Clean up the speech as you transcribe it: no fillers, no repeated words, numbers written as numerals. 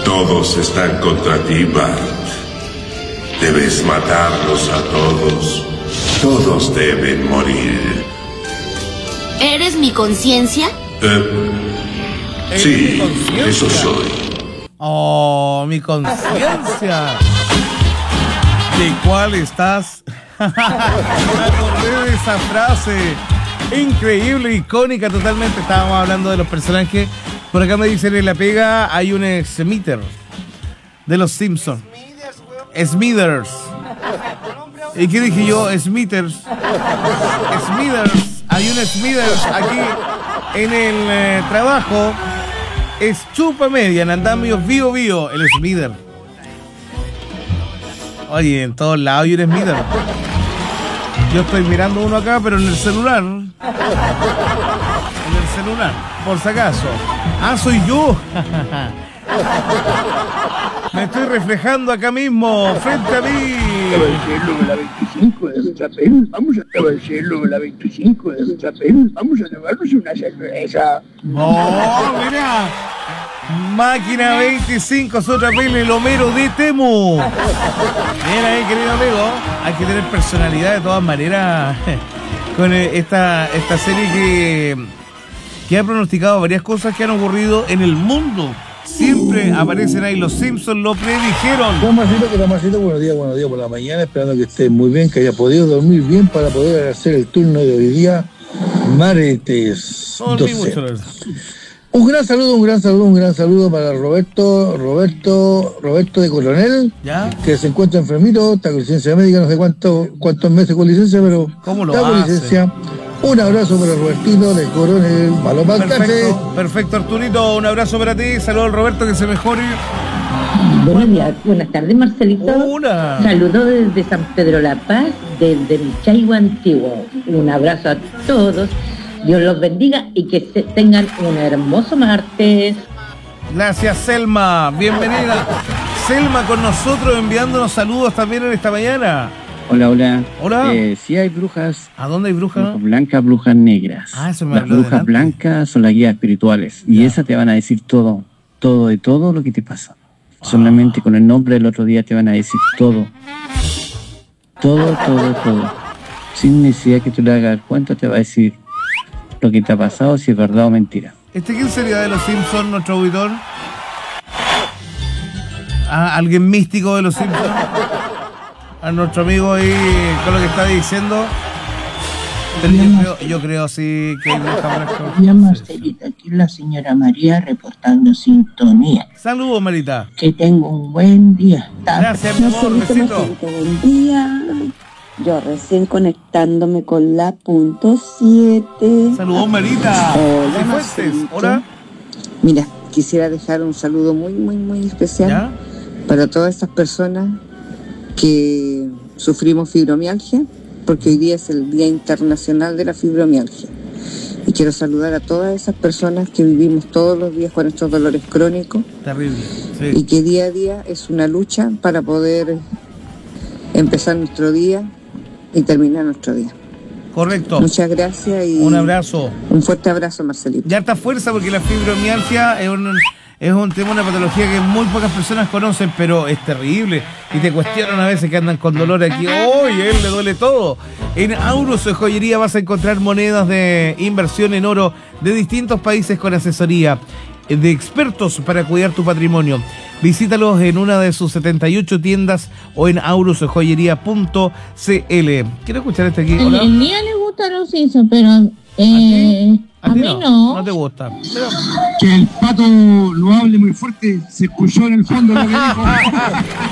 Todos están contra ti, Bart. Debes matarlos a todos. Todos deben morir. ¿Eres mi conciencia? Sí, eso soy. Oh, mi conciencia. ¿De cuál estás? Me acordé de esa frase. Increíble, icónica totalmente. Estábamos hablando de los personajes. Por acá me dicen en La Pega hay un Smithers de los Simpsons. Smithers. ¿Y qué dije yo? Smithers. Smithers. Hay un Smithers aquí en el trabajo. Es chupa media, en andamios vivo, el Smithers. Oye, en todos lados hay un Smithers. Yo estoy mirando uno acá, pero en el celular. En el celular, por si acaso. Ah, soy yo. Me estoy reflejando acá mismo, frente a mí. Caballero, la 25 de Strapel. Vamos a caballero, la 25 de Strapel. Vamos a tomarnos una cerveza. ¡Oh, mira! Máquina 25, Sotrapel, el Homero de Temu. Bien ahí, querido amigo. Hay que tener personalidad de todas maneras con esta serie que ha pronosticado varias cosas que han ocurrido en el mundo. Siempre aparecen ahí, los Simpsons lo predijeron. Damasito, buenos días por la mañana, esperando que esté muy bien, que haya podido dormir bien para poder hacer el turno de hoy día, martes 12. Un gran saludo para Roberto de Coronel, ¿ya? Que se encuentra enfermito, está con licencia médica, no sé cuántos meses con licencia, pero ¿cómo lo está con hace? licencia. Un abrazo para Robertito de Coronel, malo para el café. Perfecto, Arturito, un abrazo para ti, saludos al Roberto, que se mejore. Buenos días, buenas tardes, Marcelito. Hola. Saludos desde San Pedro La Paz, desde Michaigo Antiguo. Un abrazo a todos. Dios los bendiga y que tengan un hermoso martes. Gracias, Selma. Bienvenida. Selma con nosotros enviándonos saludos también en esta mañana. Hola. Sí hay brujas. ¿A dónde hay brujas? Brujas blancas, brujas negras. Ah, eso me Las habló brujas delante. blancas son las guías espirituales. Y esas te van a decir todo de todo lo que te pasa. Solamente con el nombre del otro día te van a decir todo. Todo. Sin necesidad que tú le hagas cuenta, te va a decir lo que te ha pasado, si es verdad o mentira. ¿Quién sería de los Simpsons, nuestro auditor? ¿Alguien místico de los Simpsons? A nuestro amigo ahí con lo que está diciendo. Yo creo sí que hay brujas. Ya, Marcelita, aquí la señora María reportando sintonía. Saludos, Marita. Que tenga un buen día. Gracias, mi amor, besito. Buen día. Yo recién conectándome con la .7. Saludos, Marita. Hola, Fuentes. Marcelito. Hola. Mira, quisiera dejar un saludo muy especial ¿Ya? para todas esas personas que sufrimos fibromialgia, porque hoy día es el Día Internacional de la Fibromialgia. Y quiero saludar a todas esas personas que vivimos todos los días con estos dolores crónicos. Terrible. Sí. Y que día a día es una lucha para poder empezar nuestro día y terminar nuestro día. Correcto. Muchas gracias y un abrazo. Un fuerte abrazo, Marcelito. Ya está fuerza, porque la fibromialgia es un tema, una patología que muy pocas personas conocen, pero es terrible. Y te cuestionan a veces que andan con dolor aquí. ¡Uy! A él le duele todo. En Aurus Joyería vas a encontrar monedas de inversión en oro de distintos países con asesoría de expertos para cuidar tu patrimonio. Visítalos en una de sus 78 tiendas o en aurusjoyería.cl. Quiero escuchar este aquí. Hola. El mío le gusta los Simpsons, pero ¿A mí no. No te gusta. Que el pato no hable muy fuerte, se escuchó en el fondo lo que dijo.